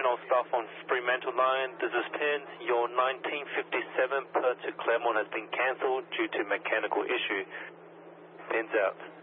operational staff on Fremantle line. This is Pins. Your 1957 Perth to Claremont has been cancelled due to mechanical issue. Pins out.